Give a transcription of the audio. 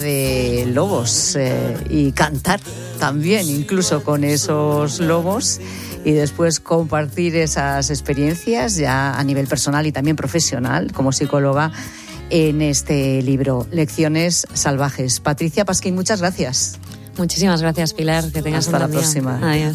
de lobos y cantar también, incluso con esos lobos, y después compartir esas experiencias ya a nivel personal y también profesional como psicóloga en este libro, Lecciones Salvajes. Patricia Pasquín, muchas gracias. Muchísimas gracias, Pilar. Que tengas hasta un buen la próxima. día. Adiós.